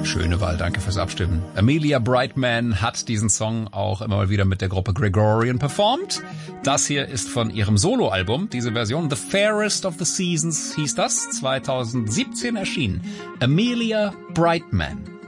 Schöne Wahl, danke fürs Abstimmen. Amelia Brightman hat diesen Song auch immer mal wieder mit der Gruppe Gregorian performt. Das hier ist von ihrem Soloalbum, diese Version. The Fairest of the Seasons hieß das, 2017 erschienen. Amelia Brightman.